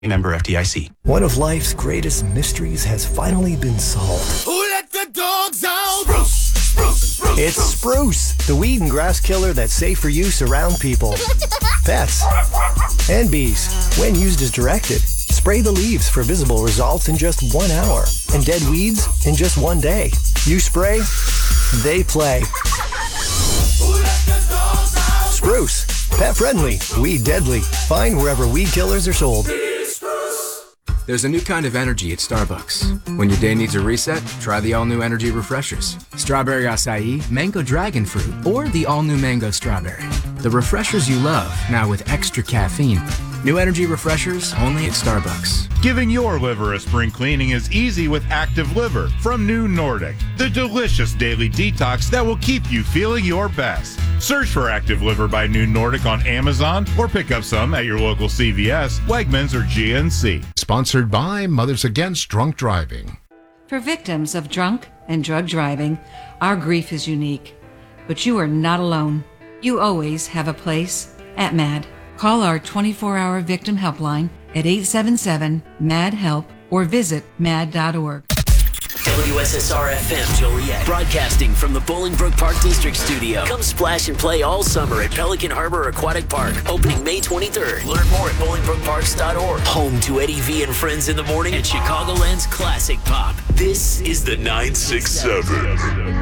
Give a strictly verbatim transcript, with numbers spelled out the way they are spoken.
Member F D I C. One of life's greatest mysteries has finally been solved. Who let the dogs out? Spruce, spruce, spruce. It's Spruce, the weed and grass killer that's safe for use around people, pets, and bees. When used as directed, spray the leaves for visible results in just one hour and dead weeds in just one day. You spray, they play. Who let the dogs out? Spruce, pet friendly, weed deadly. Find wherever weed killers are sold. There's a new kind of energy at Starbucks. When your day needs a reset, try the all-new energy refreshers. Strawberry acai, mango dragon fruit, or the all-new mango strawberry. The refreshers you love, now with extra caffeine. New energy refreshers only at Starbucks. Giving your liver a spring cleaning is easy with Active Liver from New Nordic, the delicious daily detox that will keep you feeling your best. Search for Active Liver by New Nordic on Amazon or pick up some at your local C V S, Wegmans, or G N C. Sponsored by Mothers Against Drunk Driving. For victims of drunk and drug driving, our grief is unique. But you are not alone. You always have a place at MAD. Call our twenty-four hour victim helpline at eight seven seven, M A D, HELP or visit mad dot org. W S S R F M Joliet, broadcasting from the Bolingbrook Park District Studio. Come splash and play all summer at Pelican Harbor Aquatic Park, opening May twenty-third. Learn more at bolingbrook parks dot org. Home to Eddie V and Friends in the Morning and Chicagoland's classic pop. This is the nine six seven.